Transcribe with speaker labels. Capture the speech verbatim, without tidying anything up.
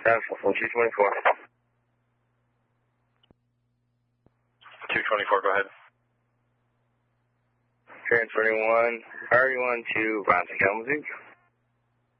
Speaker 1: Nashville from two twenty-four.
Speaker 2: two twenty-four, go ahead.
Speaker 1: Transferring one, R E one to Ronson Kalamazoo.